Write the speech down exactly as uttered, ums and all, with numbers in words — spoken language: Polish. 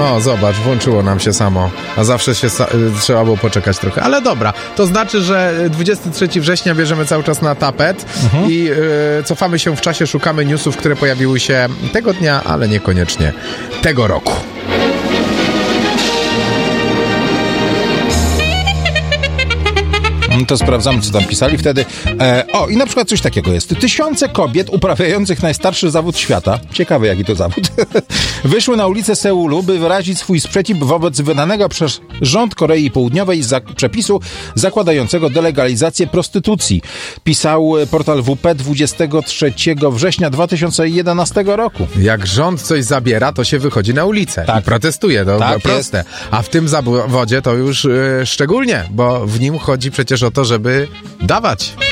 O, zobacz, włączyło nam się samo. A zawsze się sa- trzeba było poczekać trochę. Ale dobra, to znaczy, że dwudziestego trzeciego września bierzemy cały czas na tapet mhm. i y, cofamy się w czasie, szukamy newsów, które pojawiły się tego dnia, ale niekoniecznie tego roku. To sprawdzamy, co tam pisali wtedy. E, o, i na przykład coś takiego jest. Tysiące kobiet uprawiających najstarszy zawód świata, ciekawy jaki to zawód, wyszły na ulicę Seulu, by wyrazić swój sprzeciw wobec wydanego przez rząd Korei Południowej za- przepisu zakładającego delegalizację prostytucji. Pisał portal W P dwudziestego trzeciego września dwa tysiące jedenastego roku. Jak rząd coś zabiera, to się wychodzi na ulicę Tak. i protestuje, to Tak proste. jest. A w tym zawodzie to już y, szczególnie, bo w nim chodzi przecież o to, żeby dawać.